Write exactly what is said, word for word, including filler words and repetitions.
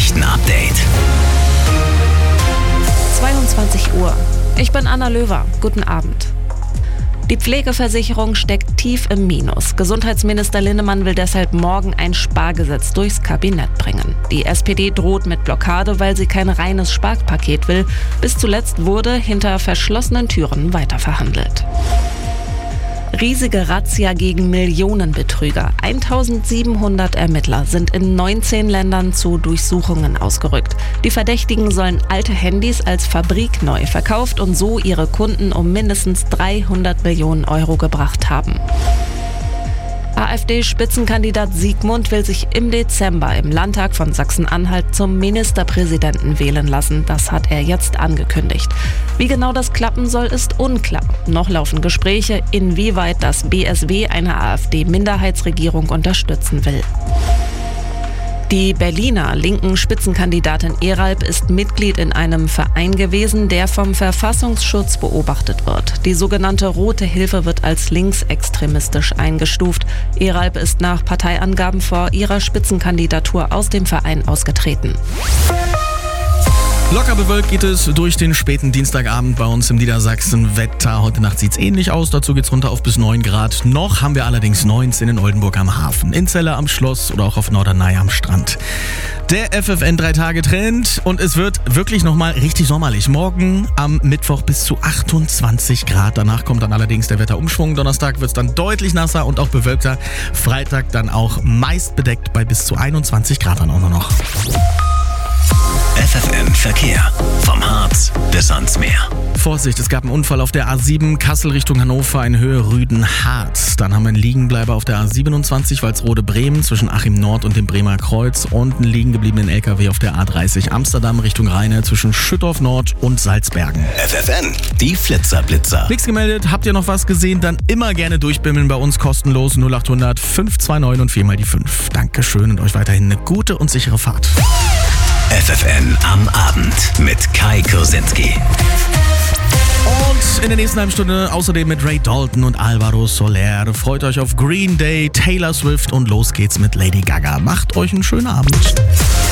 Nachrichten-Update. zweiundzwanzig Uhr. Ich bin Anna Löwer. Guten Abend. Die Pflegeversicherung steckt tief im Minus. Gesundheitsminister Linnemann will deshalb morgen ein Spargesetz durchs Kabinett bringen. Die S P D droht mit Blockade, weil sie kein reines Sparpaket will. Bis zuletzt wurde hinter verschlossenen Türen weiterverhandelt. Riesige Razzia gegen Millionenbetrüger. eintausendsiebenhundert Ermittler sind in neunzehn Ländern zu Durchsuchungen ausgerückt. Die Verdächtigen sollen alte Handys als fabrikneu verkauft und so ihre Kunden um mindestens dreihundert Millionen Euro gebracht haben. AfD-Spitzenkandidat Siegmund will sich im Dezember im Landtag von Sachsen-Anhalt zum Ministerpräsidenten wählen lassen. Das hat er jetzt angekündigt. Wie genau das klappen soll, ist unklar. Noch laufen Gespräche, inwieweit das B S W eine AfD-Minderheitsregierung unterstützen will. Die Berliner linken Spitzenkandidatin Eralp ist Mitglied in einem Verein gewesen, der vom Verfassungsschutz beobachtet wird. Die sogenannte Rote Hilfe wird als linksextremistisch eingestuft. Eralp ist nach Parteiangaben vor ihrer Spitzenkandidatur aus dem Verein ausgetreten. Locker bewölkt geht es durch den späten Dienstagabend bei uns im Niedersachsen. Wetter, heute Nacht sieht's ähnlich aus, dazu geht's runter auf bis neun Grad. Noch haben wir allerdings neunzehn in Oldenburg am Hafen, in Celle am Schloss oder auch auf Norderney am Strand. Der F F N drei Tage Trend und es wird wirklich nochmal richtig sommerlich. Morgen am Mittwoch bis zu achtundzwanzig Grad. Danach kommt dann allerdings der Wetterumschwung. Donnerstag wird's dann deutlich nasser und auch bewölkter. Freitag dann auch meist bedeckt bei bis zu einundzwanzig Grad dann auch nur noch. F F N Verkehr. Vom Harz bis ans Meer. Vorsicht, es gab einen Unfall auf der A sieben, Kassel Richtung Hannover in Höhe Rüden-Harz. Dann haben wir einen Liegenbleiber auf der A siebenundzwanzig, Walsrode-Bremen zwischen Achim Nord und dem Bremer Kreuz und einen liegen gebliebenen L K W auf der A dreißig Amsterdam Richtung Rheine zwischen Schüttorf Nord und Salzbergen. F F N, die Flitzer-Blitzer. Nichts gemeldet, habt ihr noch was gesehen, dann immer gerne durchbimmeln bei uns kostenlos null acht hundert fünf zwei neun und vier mal die fünf. Dankeschön und euch weiterhin eine gute und sichere Fahrt. F F N am Abend mit Kai Kursinski. Und in der nächsten halben Stunde außerdem mit Ray Dalton und Alvaro Soler. Freut euch auf Green Day, Taylor Swift und los geht's mit Lady Gaga. Macht euch einen schönen Abend.